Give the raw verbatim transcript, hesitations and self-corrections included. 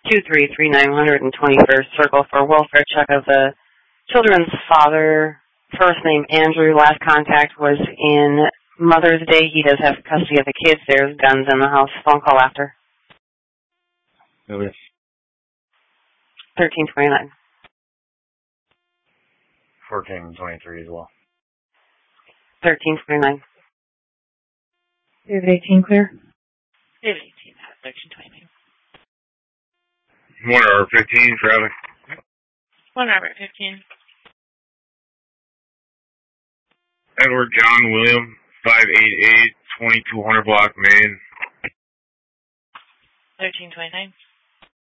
two three three nine one twenty-first Circle for welfare check of the children's father. First name Andrew. Last contact was in Mother's Day. He does have custody of the kids. There's guns in the house. Phone call after. Okay. thirteen twenty-nine. fourteen twenty-three as well. thirteen twenty-nine. David eighteen clear. David eighteen, thirteen twenty-nine. one hour fifteen, traffic. one Robert fifteen. Edward John William, five eight eight, twenty-two hundred block, Maine. thirteen twenty-nine.